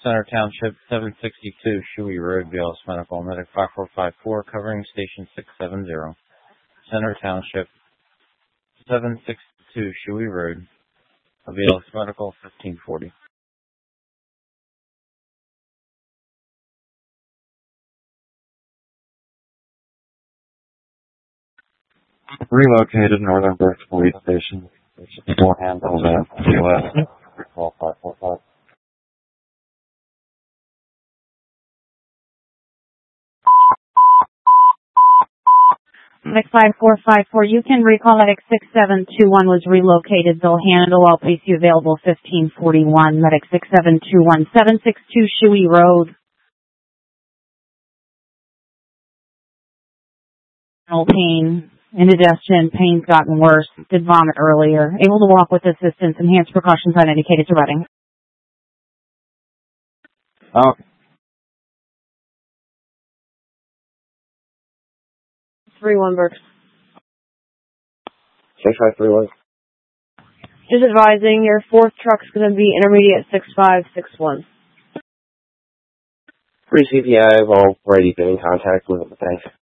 Center Township, 762 Shuey Road, BLS Medical, Medic 5454, covering Station 670. Center Township, 762 Shuey Road, BLS Medical, 1540. Relocated Northern Berks Police Station. Will handle that. BLS. Call 545. Medic 5454, you can recall Medic 6721 was relocated. They'll handle all PC available 1541. Medic 6721, 762 Shuey Road. No pain, indigestion, pain's gotten worse. Did vomit earlier. Able to walk with assistance. Enhanced precautions are indicated to Reading. Okay. 31 Berks. 6531. Just advising, your fourth truck's going to be intermediate 6561. Free CPI, I've already been in contact with the bank.